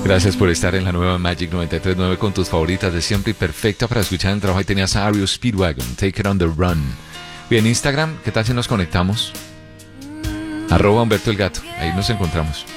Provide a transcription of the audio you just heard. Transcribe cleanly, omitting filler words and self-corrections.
Gracias por estar en la nueva Magic 93.9 con tus favoritas de siempre y perfecta para escuchar en el trabajo. Ahí tenías a Ario Speedwagon, Take It on the Run. Y en Instagram, ¿qué tal si nos conectamos? @Humberto el Gato, ahí nos encontramos.